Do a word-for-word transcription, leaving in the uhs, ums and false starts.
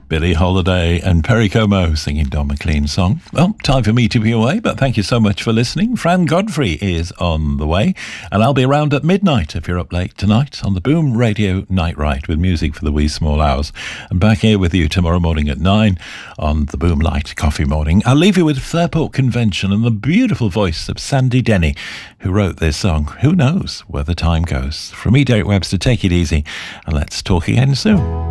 Billie Holiday and Perry Como singing Don McLean's song. Well, time for me to be away, but thank you so much for listening. Fran Godfrey is on the way, and I'll be around at midnight if you're up late tonight on the Boom Radio Night Ride with music for the wee small hours. And back here with you tomorrow morning at nine on the Boom Light Coffee Morning. I'll leave you with Fairport Convention and the beautiful voice of Sandy Denny, who wrote this song. Who knows where the time goes? From me, Derek Webster, take it easy, and let's talk again soon.